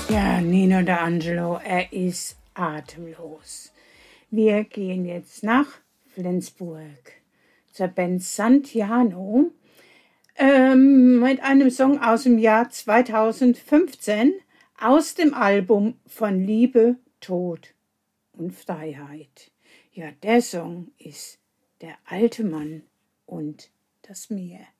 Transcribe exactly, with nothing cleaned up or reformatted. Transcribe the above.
Ja, Nino D'Angelo, er ist atemlos. Wir gehen jetzt nach Flensburg zur Band Santiano ähm, mit einem Song aus dem Jahr zweitausendfünfzehn aus dem Album Von Liebe, Tod und Freiheit. Ja, der Song ist Der alte Mann und das Meer.